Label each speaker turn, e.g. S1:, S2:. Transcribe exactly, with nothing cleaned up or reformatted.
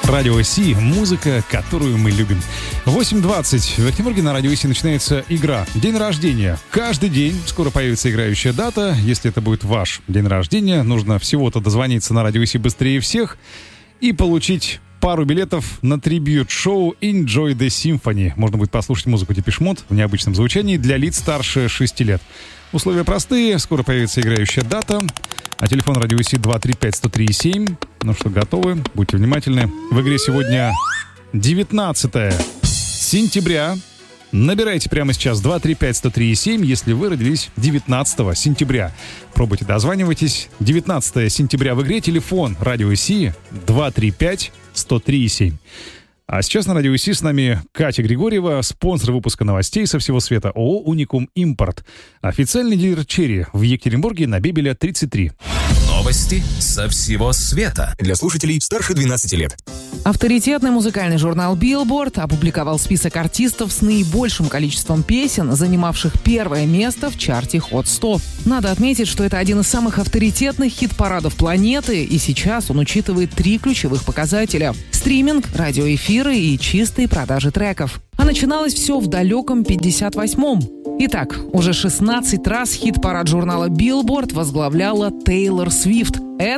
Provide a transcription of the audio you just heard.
S1: Радио Си, музыка, которую мы любим. восемь двадцать. В Петербурге на Радио Си начинается игра «День рождения». Каждый день скоро появится играющая дата. Если это будет ваш день рождения, нужно всего-то дозвониться на Радио Си быстрее всех и получить пару билетов на трибьют-шоу Enjoy the Symphony. Можно будет послушать музыку Депеш Мод в необычном звучании для лиц старше шести лет. Условия простые. Скоро появится играющая дата. А телефон Радио Си два три пять сто три семь. Ну что, готовы? Будьте внимательны. В игре сегодня девятнадцатое сентября. Набирайте прямо сейчас два три пять сто три семь, если вы родились девятнадцатого сентября. Пробуйте, дозванивайтесь. девятнадцатое сентября в игре. Телефон Радио Си два три пять сто три семь. А сейчас на Радио Си с нами Катя Григорьева, спонсор выпуска новостей со всего света ООО «Уникум Импорт». Официальный дилер черри в Екатеринбурге на Бебеля тридцать три.
S2: Новости со всего света. Для слушателей старше двенадцати лет.
S3: Авторитетный музыкальный журнал Billboard опубликовал список артистов с наибольшим количеством песен, занимавших первое место в чарте Hot сто. Надо отметить, что это один из самых авторитетных хит-парадов планеты, и сейчас он учитывает три ключевых показателя: стриминг, радиоэфиры и чистые продажи треков. А начиналось все в далеком пятьдесят восьмом. Итак, уже шестнадцать раз хит-парад журнала Billboard возглавляла Тейлор Свифт.